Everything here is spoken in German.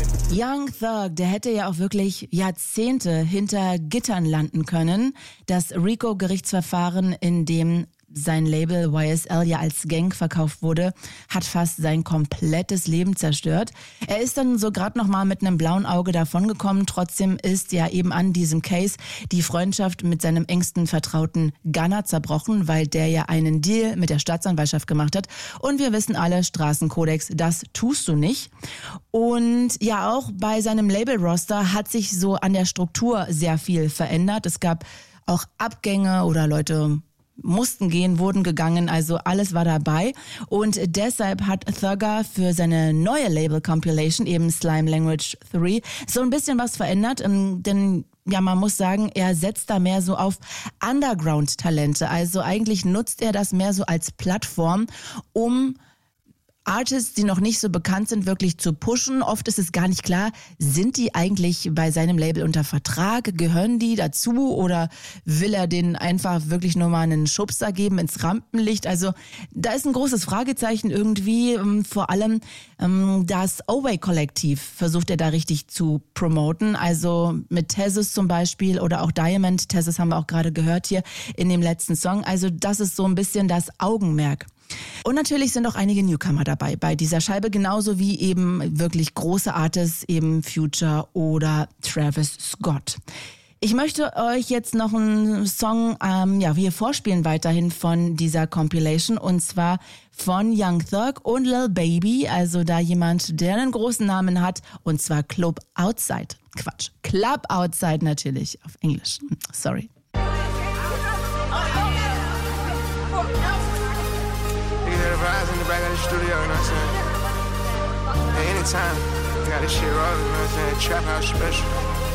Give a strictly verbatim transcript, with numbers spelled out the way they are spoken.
Young Thug, der hätte ja auch wirklich Jahrzehnte hinter Gittern landen können. Das RICO-Gerichtsverfahren, in dem sein Label Y S L ja als Gang verkauft wurde, hat fast sein komplettes Leben zerstört. Er ist dann so gerade noch mal mit einem blauen Auge davongekommen. Trotzdem ist ja eben an diesem Case die Freundschaft mit seinem engsten Vertrauten Gunna zerbrochen, weil der ja einen Deal mit der Staatsanwaltschaft gemacht hat. Und wir wissen alle, Straßenkodex, das tust du nicht. Und ja, auch bei seinem Label-Roster hat sich so an der Struktur sehr viel verändert. Es gab auch Abgänge oder Leute mussten gehen, wurden gegangen, also alles war dabei. Und deshalb hat Thugger für seine neue Label-Compilation, eben Slime Language drei, so ein bisschen was verändert, denn ja, man muss sagen, er setzt da mehr so auf Underground-Talente. Also eigentlich nutzt er das mehr so als Plattform, um Artists, die noch nicht so bekannt sind, wirklich zu pushen. Oft ist es gar nicht klar, sind die eigentlich bei seinem Label unter Vertrag? Gehören die dazu oder will er denen einfach wirklich nur mal einen Schubser geben ins Rampenlicht? Also da ist ein großes Fragezeichen irgendwie. Vor allem das Oway-Kollektiv versucht er da richtig zu promoten. Also mit Tezos zum Beispiel oder auch Diamond. Tezos haben wir auch gerade gehört hier in dem letzten Song. Also das ist so ein bisschen das Augenmerk. Und natürlich sind auch einige Newcomer dabei bei dieser Scheibe, genauso wie eben wirklich große Artists, eben Future oder Travis Scott. Ich möchte euch jetzt noch einen Song ähm, ja, hier vorspielen weiterhin von dieser Compilation, und zwar von Young Thug und Lil Baby, also da jemand, der einen großen Namen hat, und zwar Club Outside. Quatsch, Club Outside natürlich auf Englisch. Sorry. In the back of the studio, you know what I'm saying? At any time, got this shit rolling, you know what I'm saying? Trap house special.